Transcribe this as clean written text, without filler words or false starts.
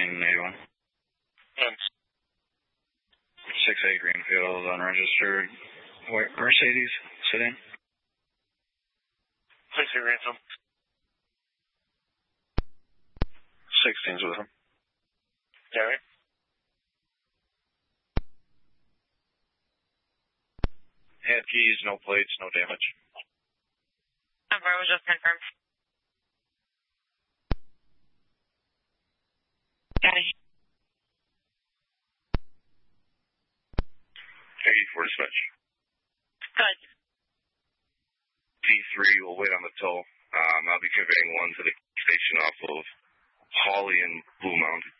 81. Thanks. 68 Greenfield, unregistered. Mercedes sedan. 68 Greenfield. 16's with him. Gary? Had keys, no plates, no damage. Number was just confirmed. Got it. 84 dispatch. Good. T3 will wait on the tow. I'll be conveying one to the station off of Hawley and Blue Mound.